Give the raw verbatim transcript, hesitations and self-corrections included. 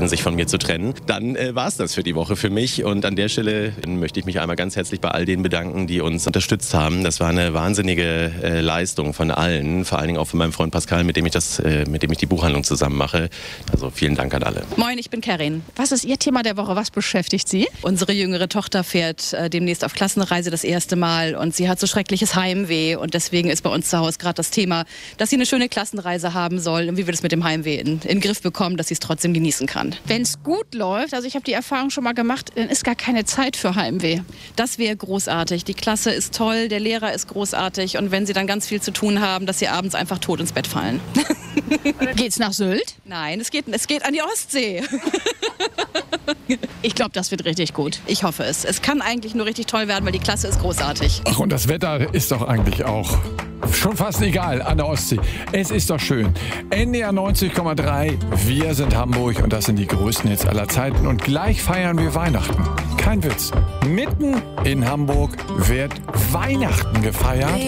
entschieden, sich von mir zu trennen. Dann äh, war es das für die Woche für mich. Und an der Stelle möchte ich mich einmal ganz herzlich bei all denen bedanken, die uns unterstützt haben. Das war eine wahnsinnige äh, Leistung von allen, vor allen Dingen auch von meinem Freund Pascal, mit dem ich das, äh, mit dem ich die Buchhandlung zusammen mache. Also vielen Dank an alle. Moin, ich bin Karin. Was ist Ihr Thema der Woche? Was beschäftigt Sie? Unsere jüngere Tochter fährt äh, demnächst auf Klassenreise das erste Mal und sie hat so schreckliches Heimweh und deswegen ist bei uns zu Hause gerade das Thema, dass sie eine schöne Klassenreise haben soll und wie wir das mit dem Heimweh in, in den Griff bekommen, dass sie es trotzdem genießen kann. Wenn es gut läuft, also ich habe die Erfahrung schon mal gemacht, dann ist gar keine Zeit für Heimweh. Das wäre großartig. Die Klasse ist toll, der Lehrer ist großartig und wenn sie dann ganz viel zu tun haben, dass sie abends einfach tot ins Bett fallen. Geht's nach Sylt? Nein, es geht, es geht an die Ostsee. Ich glaube, das wird richtig gut. Ich hoffe es. Es kann eigentlich nur richtig toll werden, weil die Klasse ist großartig. Ach, und das Wetter ist doch eigentlich auch schon fast egal an der Ostsee. Es ist doch schön. N D R neunzig Komma drei, wir sind Hamburg und das sind die größten Hits aller Zeiten. Und gleich feiern wir Weihnachten. Kein Witz. Mitten in Hamburg wird Weihnachten gefeiert.